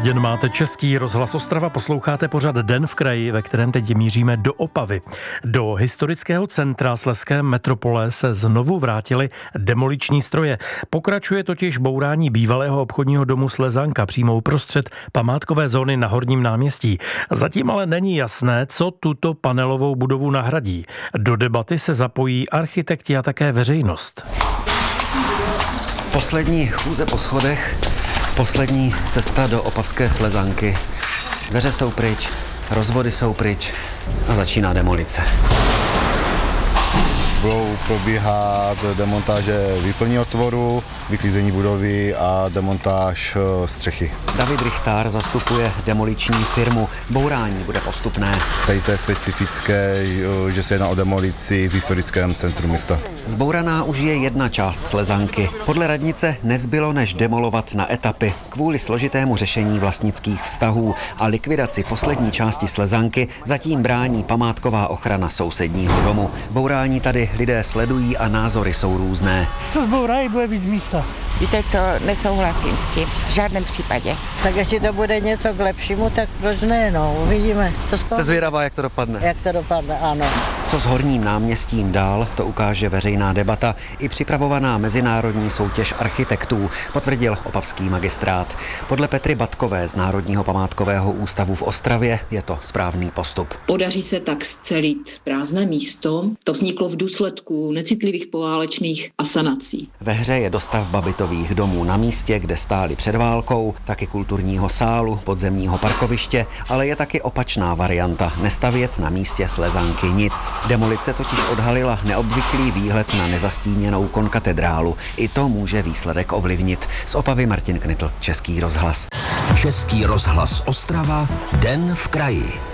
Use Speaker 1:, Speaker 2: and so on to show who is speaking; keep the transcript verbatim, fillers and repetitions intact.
Speaker 1: Naladěn máte Český rozhlas Ostrava, posloucháte pořad Den v kraji, ve kterém teď míříme do Opavy. Do historického centra slezské metropole se znovu vrátily demoliční stroje. Pokračuje totiž bourání bývalého obchodního domu Slezanka přímo uprostřed památkové zóny na Horním náměstí. Zatím ale není jasné, co tuto panelovou budovu nahradí. Do debaty se zapojí architekti a také veřejnost.
Speaker 2: Poslední chůze po schodech, poslední cesta do opavské Slezanky. Dveře jsou pryč, rozvody jsou pryč a začíná demolice.
Speaker 3: Budou probíhat demontáže výplní otvoru, vyklízení budovy a demontáž střechy.
Speaker 2: David Richtár zastupuje demoliční firmu. Bourání bude postupné.
Speaker 3: Tady to je specifické, že se jedná o demolici v historickém centru města.
Speaker 2: Zbouraná už je jedna část Slezanky. Podle radnice nezbylo než demolovat na etapy kvůli složitému řešení vlastnických vztahů a likvidaci poslední části Slezanky zatím brání památková ochrana sousedního domu. Bourání tady lidé sledují a názory jsou různé.
Speaker 4: To zbourají, bude víc místa.
Speaker 5: Víte co, nesouhlasím s tím, v žádném případě.
Speaker 6: Tak jestli to bude něco k lepšímu, tak proč ne, no, uvidíme. Co z toho?
Speaker 2: Jste zvědavá, jak to dopadne?
Speaker 6: Jak to dopadne, ano.
Speaker 2: Co s Horním náměstím dál, to ukáže veřejná debata i připravovaná mezinárodní soutěž architektů, potvrdil opavský magistrát. Podle Petry Batkové z Národního památkového ústavu v Ostravě je to správný postup.
Speaker 7: Podaří se tak scelit prázdné místo. To vzniklo v důsledku necitlivých poválečných asanací.
Speaker 2: Ve hře je dostavba bytových domů na místě, kde stály před válkou, taky kulturního sálu, podzemního parkoviště, ale je taky opačná varianta, nestavět na místě Slezanky nic. Demolice totiž odhalila neobvyklý výhled na nezastíněnou konkatedrálu. I to může výsledek ovlivnit. Z Opavy Martin Knitl, Český rozhlas.
Speaker 8: Český rozhlas Ostrava, Den v kraji.